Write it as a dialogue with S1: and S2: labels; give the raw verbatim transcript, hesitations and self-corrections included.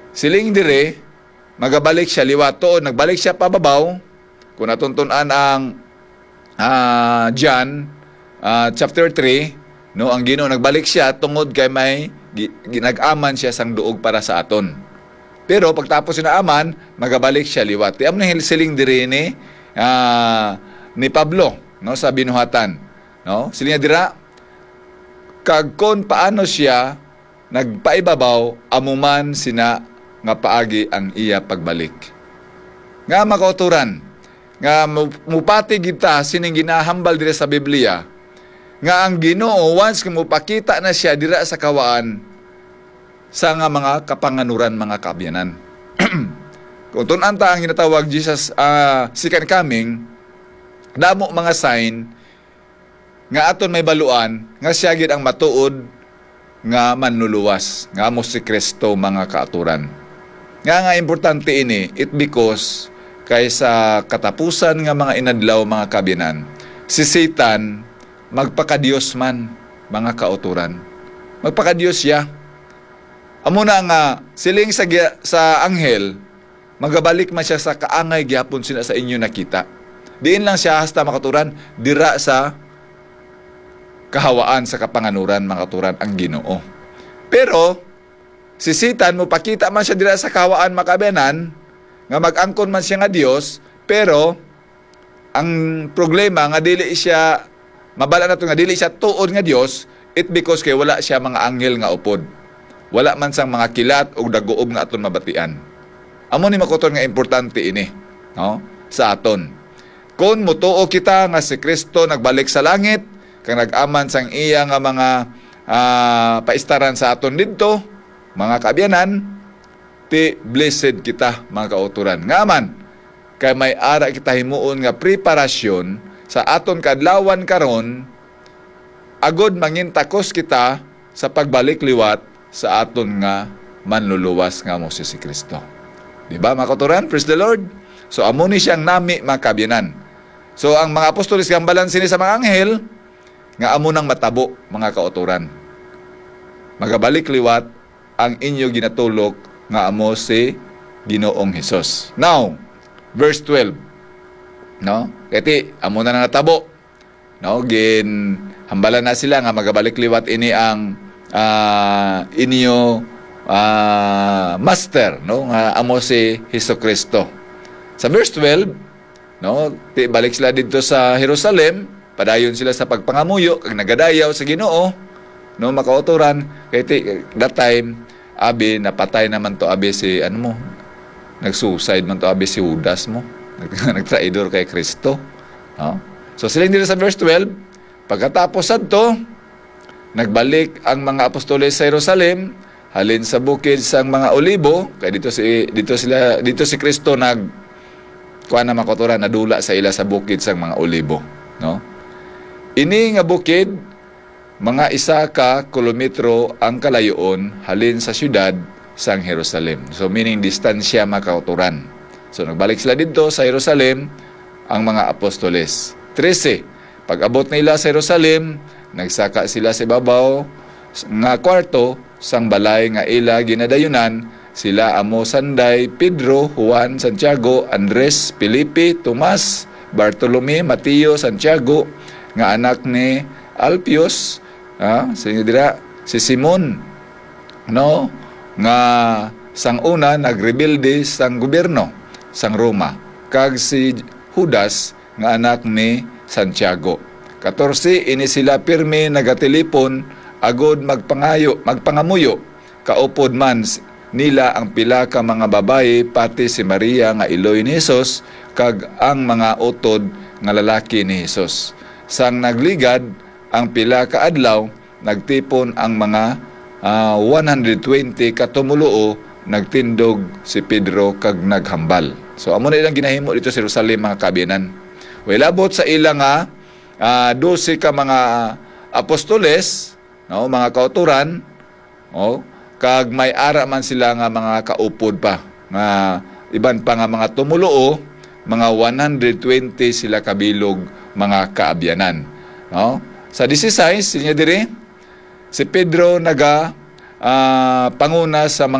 S1: Siling dire, magabalik siya liwat. Tuon, nagbalik siya pababaw. Kung natuntunan ang uh, John uh, chapter three, no, ang Ginoo nagbalik siya tungod kay may ginag-aman siya sang duog para sa aton. Pero pagtapos na aman, magabalik siya liwat. Ti among siling dire ni uh, ni Pablo, no, sa binuhatan, no? Siling dira kag kon paano siya nagpaibabaw amuman sina nga paagi ang iya pagbalik. Nga makauturan, nga mupati kita sining ginahambal dira sa Biblia, nga ang Ginoo once kung mupakita na siya dira sa kawaan sa nga mga kapanganuran, mga kaabyanan. Kung tunan ta ang ginatawag Jesus uh, second coming, damo mga sign nga aton may baluan nga siya gid ang matuod nga manluluwas, nga mo si Kristo, mga kaaturan. Nga nga importante ini, it because kaysa katapusan nga mga inadlaw, mga kabinan, si Satan magpakadiyos man, mga kauturan. Magpakadiyos siya. Amo na nga siling sa sa anghel, magabalik man siya sa kaangay gyapon sina sa inyo nakita. Diin lang siya hasta makaturan dira sa kahawaan sa kapanganuran, mga kauturan, ang Ginoo. Pero si Satan mo pakita man siya dira sa kahawaan, makabenan, nga mag-angkon man siya nga Dios, pero ang problema nga dili siya mabala na to nga dili siya tuod nga Dios, it because kay wala siya mga anghel nga upod. Wala man sang mga kilat o daguob nga aton mabatian. Amo ni makuton nga importante ini, no, sa aton. Kung mutuo kita nga si Kristo nagbalik sa langit, kang nag-aman sang iya nga mga uh, paistaran sa aton didto, mga kaabyanan, ti blessed kita, mga kauturan. Nga man, kay may ara kita himuon nga preparasyon sa aton kadlawan karon, agod mangintakos kita sa pagbalik liwat sa aton nga manluluwas nga mo si Kristo. Diba, mga kauturan? Praise the Lord. So amo ni siyang nami, mga kaabyanan. So ang mga apostoles gambalan sini sa mga anghel nga amo nang matabo, mga kauturan. Magabalik liwat ang inyo ginatulok nga amo si Ginoong Hesus. Now, verse twelve. No? Kati amo na natabo. No, gin hambalan na sila nga magabalik liwat ini ang uh, inyo uh, master, no? Nga amo si Hesukristo. Sa verse twelve, no, ti balik sila dito sa Jerusalem, padayon sila sa pagpangamuyo kag nagadayaw sa Ginoo, no, makauturan. Kay that time abi napatay naman to abi si ano mo, nag-suicide man to abi si Judas mo, nagtraidor kay Kristo, no? So sila dito sa verse twelve, pagkatapos adto nagbalik ang mga apostoles sa Jerusalem halin sa bukid sang mga Olibo, kay dito si dito sila dito si Kristo nag kuan na makauturan nadula sa ila sa bukid sang mga Olibo, no? Ini nga bukid, mga isa ka kilometro ang kalayoon halin sa syudad sang Jerusalem. So meaning distansya, mga kauturan. So nagbalik sila dito sa Jerusalem ang mga apostoles. trese, pag-abot nila sa Jerusalem, nagsaka sila sa babaw nga kwarto sang balay nga ila ginadayunan, sila amo sanday Pedro, Juan, Santiago, Andres, Felipe, Tomas, Bartolome, Mateo, Santiago nga anak ni Alpios, ah, dira, si Simon, no, nga sang una nagrebelde sang gobyerno sang Roma, kag si Judas nga anak ni Santiago. katorse, ini sila pirme nagatelipon agod magpangayo, magpangamuyo, kaupod man nila ang pila ka mga babae pati si Maria nga iloy ni Jesus kag ang mga utod nga lalaki ni Jesus. Sang nagligad ang pila ka adlaw, nagtipon ang mga uh, one hundred twenty katumuluo, nagtindog si Pedro kag naghambal. So amo na ilang ginahimo dito sa Jerusalem, mga kabiyanan. Well, abot sa ilang nga uh, dose ka mga apostoles, no, mga kauturan, oh, kag may ara man sila nga mga kaupod pa, nga iban pa nga mga tumuluo, mga one hundred twenty sila kabilog, mga kaabyanan, no? Sa sixteen, sinya dire si Pedro naga uh, panguna sa mga